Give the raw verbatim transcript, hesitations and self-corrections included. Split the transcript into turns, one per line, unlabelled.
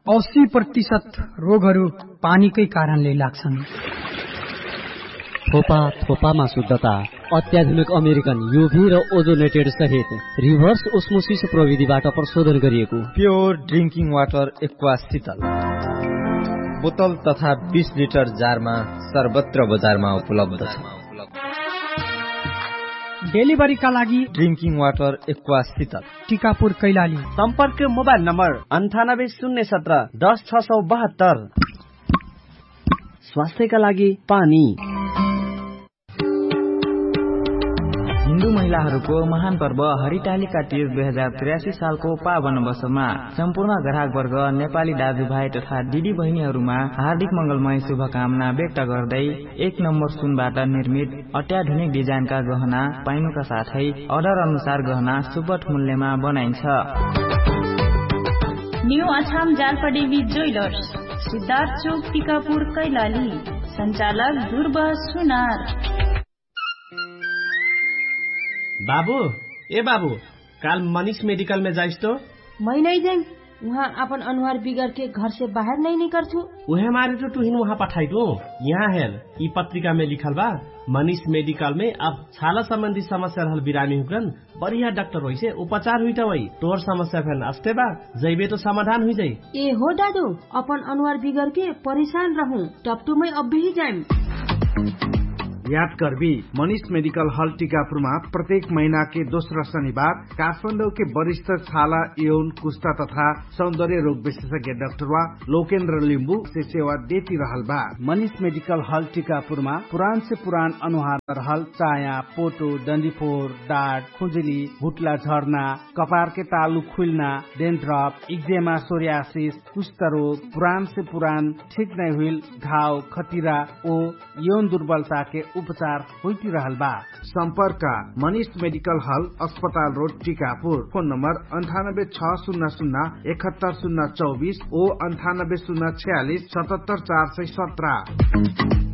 अस्सी प्रतिशत रोगहरू पानीकै कारणले लाग्छन्।
थोपा थोपामा शुद्धता, अत्याधुनिक अमेरिकन यूभी र ओजोनेटेड सहित रिभर्स ओस्मोसिस प्रविधिबाट प्रशोधन गरिएको
प्योर ड्रिंकिङ वाटर एक्वा शीतल बोतल तथा बीस लिटर जारमा सर्वत्र बजारमा उपलब्ध छ।
डेलिभरीका लागि
ड्रिंकिङ वाटर एक्वा शीतल
टिकापुर कैलाली।
सम्पर्क मोबाइल नम्बर अन्ठानब्बे शून्य सत्र दस छ सौ बहत्तर। स्वास्थ्यका लागि पानी।
हिन्दू महिलाहरूको महान पर्व हरितालिका तीज दुई हजार त्रियासी सालको पावन अवसरमा सम्पूर्ण ग्राहकवर्ग, नेपाली दाजुभाइ तथा दिदी बहिनीहरूमा हार्दिक मंगलमय शुभकामना व्यक्त गर्दै एक नम्बर सुनबाट निर्मित अत्याधुनिक डिजाइनका गहना पाइनुका साथै अर्डर अनुसार गहना सुपथ मूल्यमा बनाइन्छ।
न्यू अछाम जालपादेवी ज्वेलर्स, सिद्धार्थ चौक, टिकापुर कैलाली। सञ्चालक ध्रुव सुनार।
बाबू ए बाबू, काल मनीष मेडिकल में जाइस तो?
मैं नहीं जाऊँ, वहाँ अपन अनुहार बिगड़ के घर से बाहर नहीं निकल छू।
वह हमारे तो तुहिन वहाँ पठाई दो। यहाँ है ई पत्रिका में लिखल बा, मनीष मेडिकल में अब छाला संबंधी समस्या रहल बिरामी हुकन बढ़िया डॉक्टर होइसे उपचार हुई वही तोर समस्या फैन अस्ते बा जैबे तो समाधान हुई जाये।
ए हो दादू, अपन अनुहार बिगड़ के परेशान रहूं, टपटू में अब भी जाए।
याद करबी, मनीष मेडिकल हॉल टीकापुरमा प्रत्येक महीना के दोस्रो शनिबार काठमाडौँ के वरिष्ठ छाला, यौन, कुष्ठा तथा सौंदर्य रोग विशेषज्ञ डाक्टर वा लोकेन्द्र लिम्बू से सेवा देती रहल बा। मनीष मेडिकल हॉल टीकापुरमा पुरान से पुरान अनुहार रहल चाया, पोटो, डन्डीफोर, डाँट, खुजुली, भुटला झर्ना, कपार के तालु खुलना, डेन्ड्रफ, इक्जेमा, सोरियासिस, कुष्ठ रोग, पुरान से पुरान ठीक नहीं हुई घाव, खतिरा ओ यौन दुर्बलता के उपचार होती रहल बा। संपर्क मनीष मेडिकल हॉल, अस्पताल रोड, टीकापुर। फोन नंबर अंठानब्बे छ शून्य शून्य इकहत्तर शून्य चौबीस ओ अंठानब्बे शून्य छियालीस सतहत्तर चार सौ सत्रह।